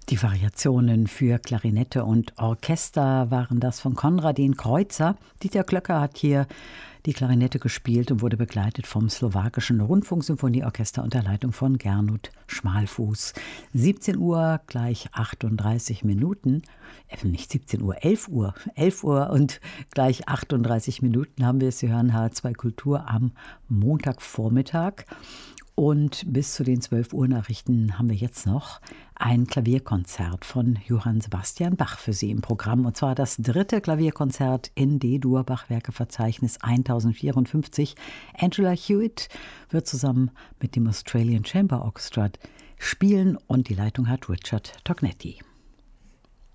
Die Variationen für Klarinette und Orchester waren das von Konradin Kreuzer. Dieter Klöcker hat hier die Klarinette gespielt und wurde begleitet vom slowakischen Rundfunksymphonieorchester unter Leitung von Gernot Schmalfuß. 17 Uhr gleich 38 Minuten. Nicht 17 Uhr, 11 Uhr. 11 Uhr und gleich 38 Minuten haben wir es. Sie hören H2 Kultur am Montagvormittag. Und bis zu den 12 Uhr Nachrichten haben wir jetzt noch ein Klavierkonzert von Johann Sebastian Bach für Sie im Programm. Und zwar das 3. Klavierkonzert in D-Dur Bachwerkeverzeichnis 1054. Angela Hewitt wird zusammen mit dem Australian Chamber Orchestra spielen und die Leitung hat Richard Tognetti.